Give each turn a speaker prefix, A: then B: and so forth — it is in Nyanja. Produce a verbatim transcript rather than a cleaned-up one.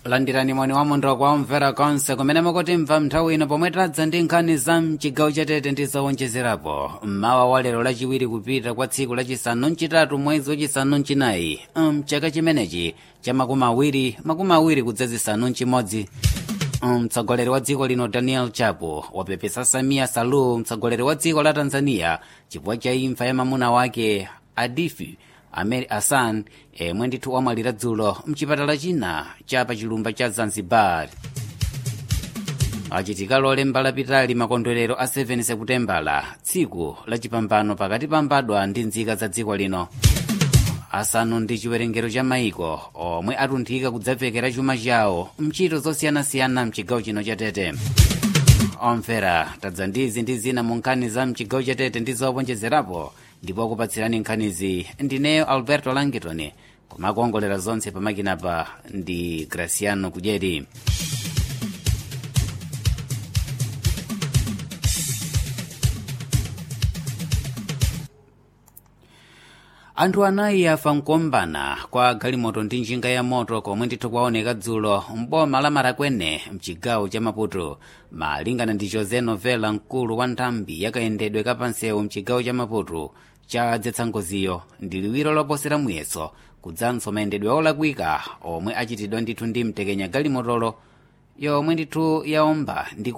A: landirani mwani wa mundo kwa omvera konse kumene mukuti mva nthawi ino pomwe tadza ndi nkhani za mchigawo chatete ndi zowonjezerapo mmawa wa lero lachiwiri kupita kwa tsiku lachisanu mchitatu mwezi wachisanu mchinayi mchaka chimenechi cha makumi awiri makumi awiri kudzazisanu mchimodzi. mtsogoleri wa dziko lino Daniel Chapo wapepesa Samia Suluhu, mtsogoleri wa dziko la Tanzania, chifukwa cha imfa ya mamuna wake Adifi Ameri Hassan emwe ndithu wamwalira dzulo mchipatala china cha pa chilumba cha Zanzibar. achitika lolemba lapitali makondwerero a seve Seputembala, tsiku lachipambano pakati pa mbadwa ndi nzika za dziko lino. asanu ndi chiwerengero cha maiko omwe atunthika kudzapfekera chuma chawo mchito zosiyanasiyana mchigawo chino chatete. omvera tadza ndizi ndi zina mu nkhani za mchigawo chatete ndi zowonjezerapo, ndipo akupatsirani nkhanizi ndineyo Alberto Langitoni, koma akuongolera zonse pamakinapa ndi Graciano Kudyeri. anthu anayi afa mkombana kwa galimoto ndi njinga ya moto komwe ndithu kwaoneka dzulo mboma la Marakwene mchigawo cha Maputo, malingana ndi Jose Novela, mkulu wa nthambi yakayendedwe kapansewu mchigawo cha Maputo. chadzetsa ngoziyo ndi liwiro loposera muyeso kudzanso mayendedwe olakwika omwe achitidwa ndithu ndi mtekenya galimotolo yomwe ndithu yaomba ndi